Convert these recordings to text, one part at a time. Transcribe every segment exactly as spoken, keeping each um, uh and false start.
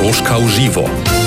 Koroška v živo.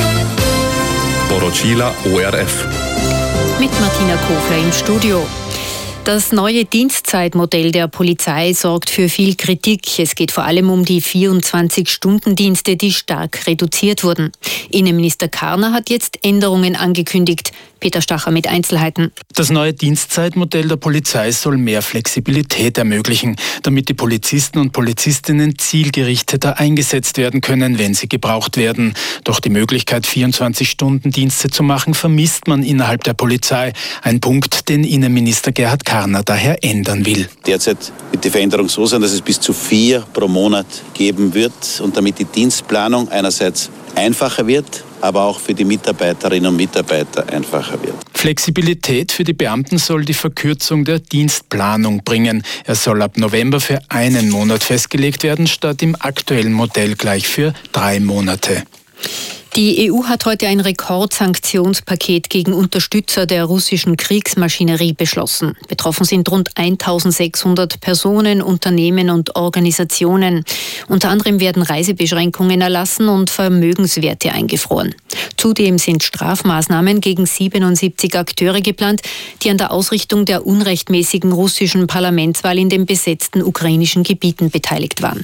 Poročila O R F. Mit Martina Kofler im Studio. Das neue Dienstzeitmodell der Polizei sorgt für viel Kritik. Es geht vor allem um die vierundzwanzig-Stunden-Dienste, die stark reduziert wurden. Innenminister Karner hat jetzt Änderungen angekündigt. Peter Stacher mit Einzelheiten. Das neue Dienstzeitmodell der Polizei soll mehr Flexibilität ermöglichen, damit die Polizisten und Polizistinnen zielgerichteter eingesetzt werden können, wenn sie gebraucht werden. Doch die Möglichkeit, vierundzwanzig-Stunden-Dienste zu machen, vermisst man innerhalb der Polizei. Ein Punkt, den Innenminister Gerhard Karner daher ändern will. Derzeit wird die Veränderung so sein, dass es bis zu vier pro Monat geben wird und damit die Dienstplanung einerseits einfacher wird, aber auch für die Mitarbeiterinnen und Mitarbeiter einfacher wird. Flexibilität für die Beamten soll die Verkürzung der Dienstplanung bringen. Er soll ab November für einen Monat festgelegt werden, statt im aktuellen Modell gleich für drei Monate. Die E U hat heute ein Rekordsanktionspaket gegen Unterstützer der russischen Kriegsmaschinerie beschlossen. Betroffen sind rund eintausendsechshundert Personen, Unternehmen und Organisationen. Unter anderem werden Reisebeschränkungen erlassen und Vermögenswerte eingefroren. Zudem sind Strafmaßnahmen gegen siebenundsiebzig Akteure geplant, die an der Ausrichtung der unrechtmäßigen russischen Parlamentswahl in den besetzten ukrainischen Gebieten beteiligt waren.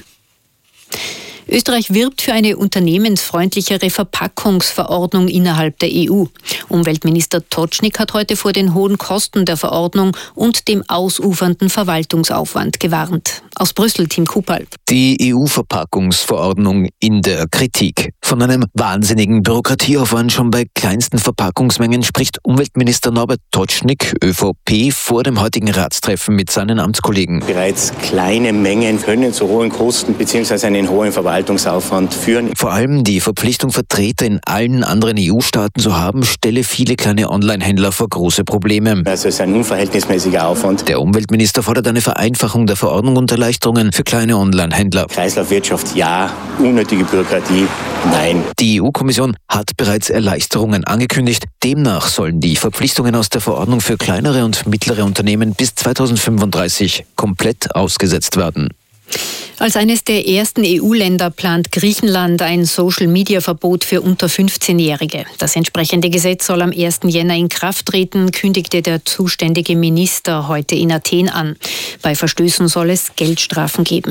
Österreich wirbt für eine unternehmensfreundlichere Verpackungsverordnung innerhalb der E U. Umweltminister Tocznik hat heute vor den hohen Kosten der Verordnung und dem ausufernden Verwaltungsaufwand gewarnt. Aus Brüssel, Tim Kupal. Die E U-Verpackungsverordnung in der Kritik. Von einem wahnsinnigen Bürokratieaufwand schon bei kleinsten Verpackungsmengen spricht Umweltminister Norbert Tocznik, ÖVP, vor dem heutigen Ratstreffen mit seinen Amtskollegen. Bereits kleine Mengen können zu hohen Kosten bzw. einen hohen Verwaltungsaufwand führen. Vor allem die Verpflichtung, Vertreter in allen anderen E U-Staaten zu haben, stelle viele kleine Online-Händler vor große Probleme. Also es ist ein unverhältnismäßiger Aufwand. Der Umweltminister fordert eine Vereinfachung der Verordnung und Erleichterungen für kleine Online-Händler. Kreislaufwirtschaft ja, unnötige Bürokratie nein. Die E U-Kommission hat bereits Erleichterungen angekündigt. Demnach sollen die Verpflichtungen aus der Verordnung für kleinere und mittlere Unternehmen bis zweitausendfünfunddreißig komplett ausgesetzt werden. Als eines der ersten E U-Länder plant Griechenland ein Social-Media-Verbot für unter fünfzehnjährige. Das entsprechende Gesetz soll am ersten Jänner in Kraft treten, kündigte der zuständige Minister heute in Athen an. Bei Verstößen soll es Geldstrafen geben.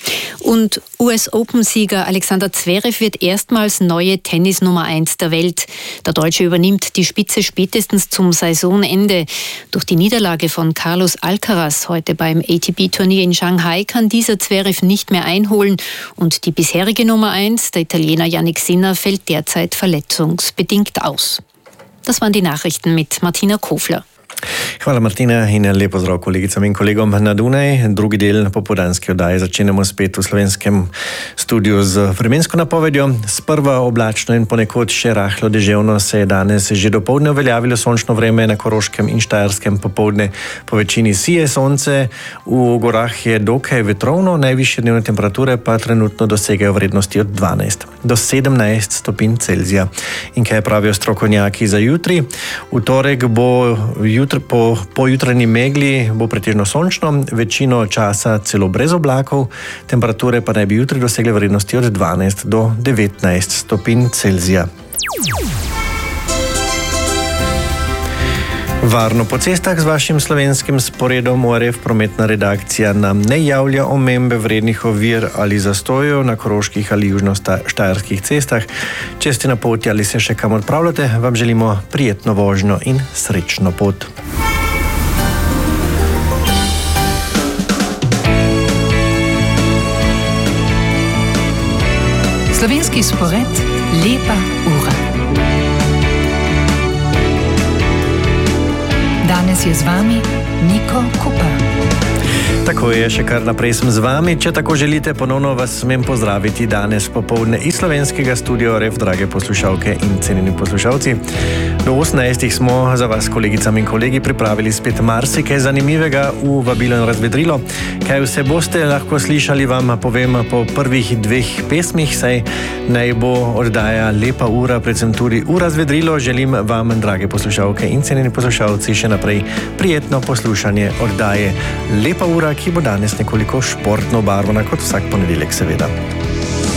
Und U S-Open-Sieger Alexander Zverev wird erstmals neue Tennis-Nummer eins der Welt. Der Deutsche übernimmt die Spitze spätestens zum Saisonende. Durch die Niederlage von Carlos Alcaraz heute beim A T P-Turnier in Shanghai kann dieser Zverev nicht mehr einholen. Und die bisherige Nummer eins, der Italiener Jannik Sinner, fällt derzeit verletzungsbedingt aus. Das waren die Nachrichten mit Martina Kofler. Hvala Martina in lep pozdrav kolegicam in kolegom na Dunaj. Drugi del popoldanske oddaje začenjamo spet v slovenskem studiu z vremensko napovedjo. Sprva oblačno in ponekod še rahlo deževno se je danes že dopoldne uveljavilo sončno vreme na Koroškem in Štajerskem. Popoldne po večini sije sonce, v gorah je dokaj vetrovno, najvišje dnevne temperature pa trenutno dosegajo vrednosti od dvanajst do sedemnajst stopinj Celzija. In kaj pravijo strokovnjaki za jutri? V torek bo jutri Po, po jutranji megli bo pretežno sončno, večino časa celo brez oblakov, temperature pa naj bi jutri dosegle vrednosti od dvanajst do devetnajst stopinj Celzija. Varno po cestah z vašim slovenskim sporedom. O R F prometna redakcija nam ne javlja omembe vrednih ovir ali zastojev na koroških ali južno-štajerskih cestah. Če ste na poti ali se še kam odpravljate, vam želimo prijetno vožnjo in srečno pot. Slovenski spored Lepa ura. Danes je z vami Niko Kupa. Tako je, še kar naprej sem z vami. Če tako želite, ponovno vas smem pozdraviti danes popoldne iz slovenskega studia O R F, drage poslušalke in cenjeni poslušalci. Do osemnajstih smo za vas, kolegicam in kolegi, pripravili spet marsikaj zanimivega v vabilo in razvedrilo. Kaj vse boste lahko slišali, vam povem po prvih dveh pesmih, saj naj bo oddaja Lepa ura, predvsem tudi v razvedrilo. Želim vam, drage poslušalke in cenjeni poslušalci, še naprej prijetno poslušanje oddaje Lepa ura, ki bo danes nekoliko športno obarvana, kot vsak ponedeljek seveda.